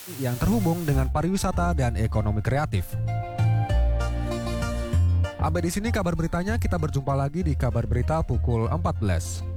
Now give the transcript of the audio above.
yang terhubung dengan pariwisata dan ekonomi kreatif. Sampai di sini kabar beritanya, kita berjumpa lagi di kabar berita pukul 14.